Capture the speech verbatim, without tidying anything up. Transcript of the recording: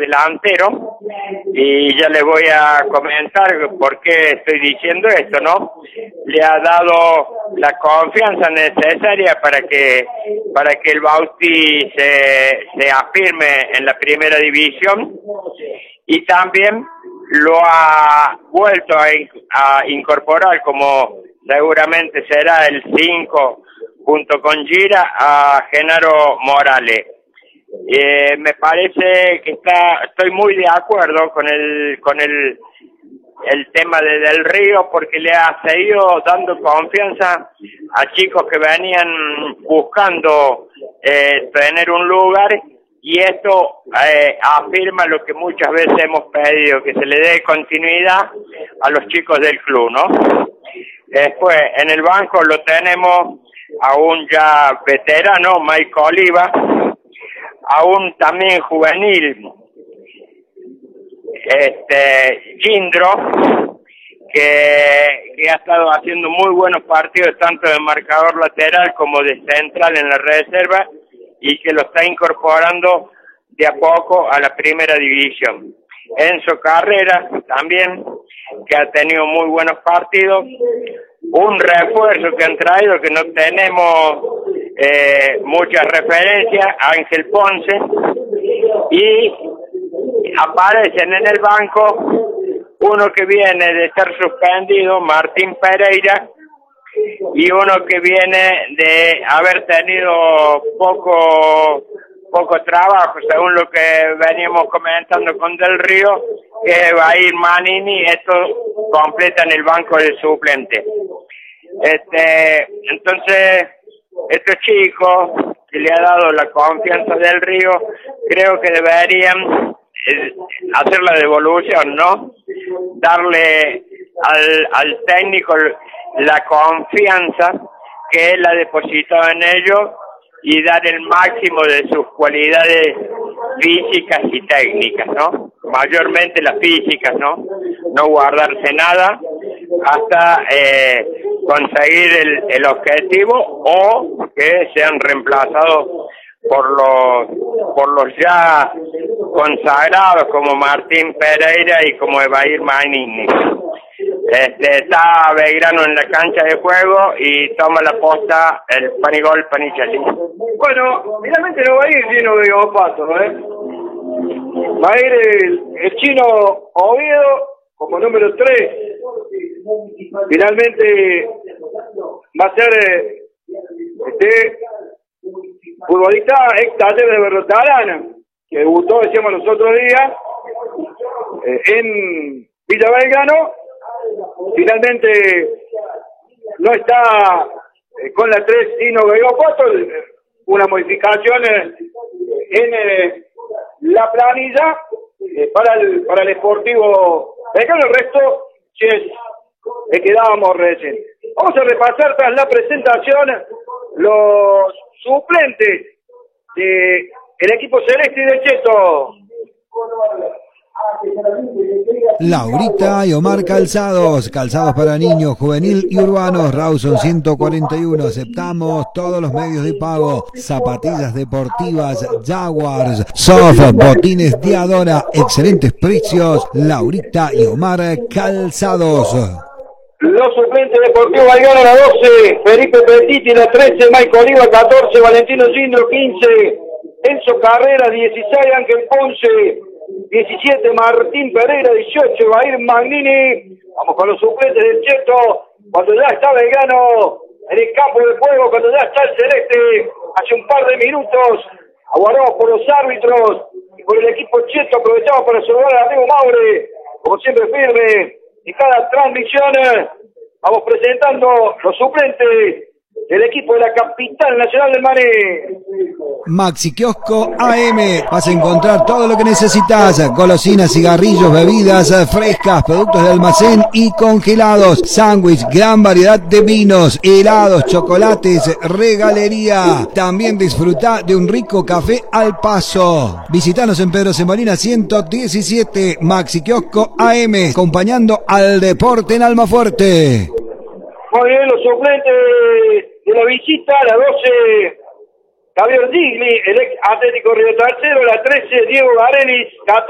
delantero, y ya les voy a comentar por qué estoy diciendo esto, ¿no? Le ha dado la confianza necesaria para que para que el Bauti se, se afirme en la primera división, y también lo ha vuelto a, a incorporar, como seguramente será el cinco junto con Gira, a Genaro Morales. Eh, me parece que está, estoy muy de acuerdo con el con el el tema de Del Río, porque le ha seguido dando confianza a chicos que venían buscando eh, tener un lugar, y esto eh, afirma lo que muchas veces hemos pedido, que se le dé continuidad a los chicos del club, ¿no? Después, en el banco lo tenemos a un ya veterano, Mike Oliva, a un también juvenil, este Gindro, que, que ha estado haciendo muy buenos partidos tanto de marcador lateral como de central en la reserva, y que lo está incorporando de a poco a la primera división. Enzo Carrera también, que ha tenido muy buenos partidos. Un refuerzo que han traído, que no tenemos eh, muchas referencias, Ángel Ponce, y aparecen en el banco uno que viene de estar suspendido, Martín Pereira, y uno que viene de haber tenido poco poco trabajo, según lo que veníamos comentando con Del Río, que va a ir Manini. Esto completa en el banco de suplente. Este, entonces, estos chicos que le ha dado la confianza Del Río, creo que deberían eh, hacer la devolución, ¿no? Darle al, al técnico la confianza que él ha depositado en ellos, y dar el máximo de sus cualidades físicas y técnicas, ¿no? Mayormente las físicas, ¿no? No guardarse nada hasta eh, conseguir el, el objetivo, o que sean reemplazados por los por los ya consagrados como Martín Pereira y como Evair Manini. Este, está Belgrano en la cancha de juego y toma la posta el Panigol Panichelli. Bueno, finalmente no va a ir lleno de Opato, ¿eh? Va a ir el, el chino Oviedo como número tres. Finalmente va a ser eh, este futbolista ex Taller de Berrotarana, que debutó, decíamos los otros días, eh, en Villa Belgrano. Finalmente no está eh, con la tres sino Opato, una modificación eh, en eh, la planilla eh, para el para el Sportivo Belgrano. El resto sí es el que dábamos recién. Vamos a repasar tras la presentación los suplentes de el equipo celeste y del Cheto. Laurita y Omar Calzados, calzados para niños, juvenil y urbanos, Rawson ciento cuarenta y uno, aceptamos todos los medios de pago, zapatillas deportivas Jaguars, Soft, botines Diadora, excelentes precios, Laurita y Omar Calzados. Los suplentes deportivos Belgrano, la doce, Felipe Petiti, la trece, Mike Oliva, catorce, Valentino Gindro, quince, Enzo Carrera, dieciséis, Ángel Ponce, diecisiete, Martín Pereira, dieciocho, Evair Magnini. Vamos con los suplentes del Cheto, cuando ya está Belgrano en el campo de juego, cuando ya está el celeste, hace un par de minutos, aguardamos por los árbitros y por el equipo Cheto. Aprovechamos para saludar al amigo Maure, como siempre firme, y cada transmisión vamos presentando los suplentes del equipo de la capital nacional del Mané. Maxi Kiosco A M, vas a encontrar todo lo que necesitas: golosinas, cigarrillos, bebidas frescas, productos de almacén y congelados, sándwich, gran variedad de vinos, helados, chocolates, regalería. También disfruta de un rico café al paso. Visítanos en Pedro Semolina ciento diecisiete. Maxi Kiosco A M, acompañando al deporte en Almafuerte. Muy bien, los suplentes de la visita, la doce, Javier Digli, el ex Atlético Río Tercero, la trece, Diego Garelis, catorce.